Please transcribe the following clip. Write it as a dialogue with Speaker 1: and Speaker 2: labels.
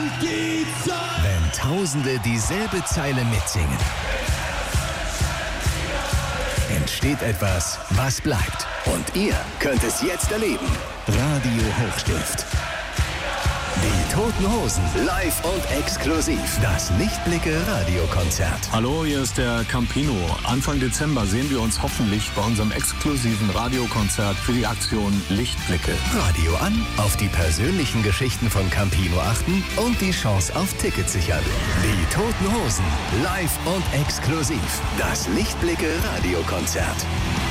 Speaker 1: die Zeit.
Speaker 2: Wenn Tausende dieselbe Zeile mitsingen, entsteht etwas, was bleibt. Und ihr könnt es jetzt erleben. Radio Hochstift. Die Toten Hosen, live und exklusiv. Das Lichtblicke-Radiokonzert.
Speaker 3: Hallo, hier ist der Campino. Anfang Dezember sehen wir uns hoffentlich bei unserem exklusiven Radiokonzert für die Aktion Lichtblicke.
Speaker 2: Radio an, auf die persönlichen Geschichten von Campino achten und die Chance auf Tickets sichern. Die Toten Hosen, live und exklusiv. Das Lichtblicke-Radiokonzert.